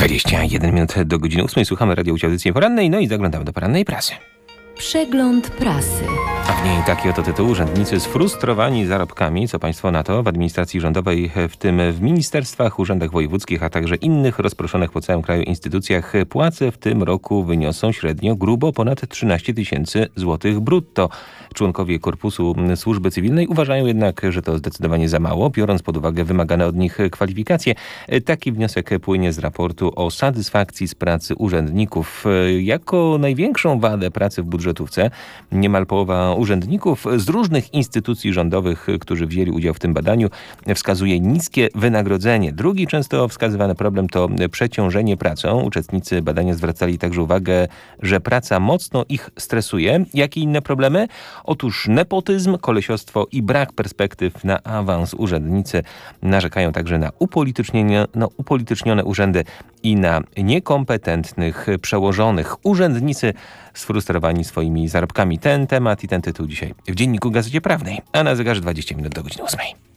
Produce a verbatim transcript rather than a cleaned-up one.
dwadzieścia jeden minut do godziny ósmej. Słuchamy radiowej audycji porannej, no i zaglądamy do porannej prasy. Przegląd prasy. A w niej taki oto tytuł: urzędnicy sfrustrowani zarobkami. Co państwo na to? W administracji rządowej, w tym w ministerstwach, urzędach wojewódzkich, a także innych rozproszonych po całym kraju instytucjach, płace w tym roku wyniosą średnio grubo ponad trzynaście tysięcy złotych brutto. Członkowie Korpusu Służby Cywilnej uważają jednak, że to zdecydowanie za mało, biorąc pod uwagę wymagane od nich kwalifikacje. Taki wniosek płynie z raportu o satysfakcji z pracy urzędników. Jako największą wadę pracy w budżetówce niemal połowa urzędników z różnych instytucji rządowych, którzy wzięli udział w tym badaniu, wskazuje niskie wynagrodzenie. Drugi często wskazywany problem to przeciążenie pracą. Uczestnicy badania zwracali także uwagę, że praca mocno ich stresuje. Jakie inne problemy? Otóż nepotyzm, kolesiostwo i brak perspektyw na awans. Urzędnicy narzekają także na upolitycznienie, na upolitycznione urzędy i na niekompetentnych przełożonych. Urzędnicy sfrustrowani swoimi zarobkami. Ten temat i ten tytuł dzisiaj w Dzienniku Gazecie Prawnej, a na zegarze dwadzieścia minut do godziny ósmej.